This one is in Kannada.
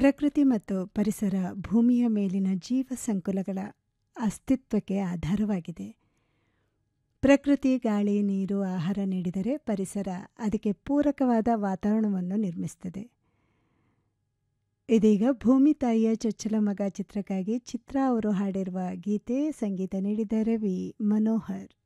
ಪ್ರಕೃತಿ ಮತ್ತು ಪರಿಸರ ಭೂಮಿಯ ಮೇಲಿನ ಜೀವ ಸಂಕುಲಗಳ ಅಸ್ತಿತ್ವಕ್ಕೆ ಆಧಾರವಾಗಿದೆ. ಪ್ರಕೃತಿ ಗಾಳಿ, ನೀರು, ಆಹಾರ ನೀಡಿದರೆ ಪರಿಸರ ಅದಕ್ಕೆ ಪೂರಕವಾದ ವಾತಾವರಣವನ್ನು ನಿರ್ಮಿಸುತ್ತದೆ. ಇದೀಗ ಭೂಮಿ ತಾಯಿಯ ಚೊಚ್ಚಲ ಮಗ ಚಿತ್ರಕ್ಕಾಗಿ ಚಿತ್ರಾ ಅವರು ಹಾಡಿರುವ ಗೀತೆ, ಸಂಗೀತ ನೀಡಿದ್ದಾರೆ ವಿ. ಮನೋಹರ್.